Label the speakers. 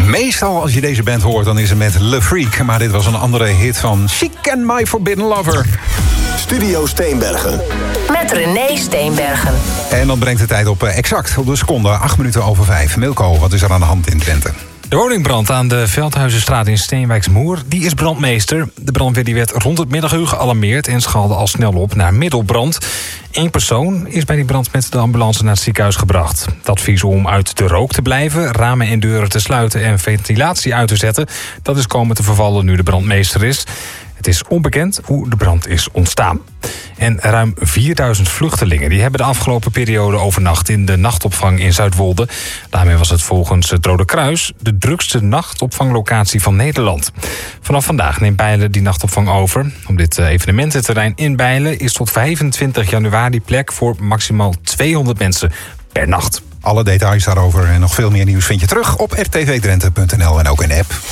Speaker 1: Meestal als je deze band hoort, dan is het met Le Freak. Maar dit was een andere hit van Chic and My Forbidden Lover.
Speaker 2: Studio Steenbergen.
Speaker 3: Met René Steenbergen.
Speaker 1: En dan brengt de tijd op exact op de seconde, 8 minuten over 5. Milko, wat is er aan de hand in Drenthe?
Speaker 4: De woningbrand aan de Veldhuizenstraat in Steenwijksmoer, die is brandmeester. De brandweer die werd rond het middaguur gealarmeerd en schaalde al snel op naar middelbrand. 1 persoon is bij die brand met de ambulance naar het ziekenhuis gebracht. Het advies om uit de rook te blijven, ramen en deuren te sluiten en ventilatie uit te zetten, dat is komen te vervallen nu de brandmeester is. Het is onbekend hoe de brand is ontstaan. En ruim 4000 vluchtelingen die hebben de afgelopen periode overnacht in de nachtopvang in Zuidwolde. Daarmee was het volgens het Rode Kruis de drukste nachtopvanglocatie van Nederland. Vanaf vandaag neemt Bijlen die nachtopvang over. Op dit evenemententerrein in Bijlen is tot 25 januari plek voor maximaal 200 mensen per nacht.
Speaker 1: Alle details daarover en nog veel meer nieuws vind je terug op rtvdrenthe.nl en ook in de app.